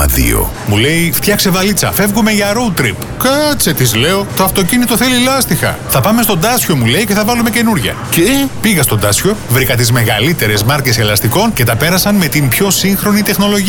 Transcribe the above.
2. Μου λέει, φτιάξε βαλίτσα, φεύγουμε για road trip. Κάτσε, της λέω, το αυτοκίνητο θέλει λάστιχα. Θα πάμε στον Τάσιο, μου λέει, και θα βάλουμε καινούρια. Και πήγα στον Τάσιο, βρήκα τις μεγαλύτερες μάρκες ελαστικών και τα πέρασαν με την πιο σύγχρονη τεχνολογία.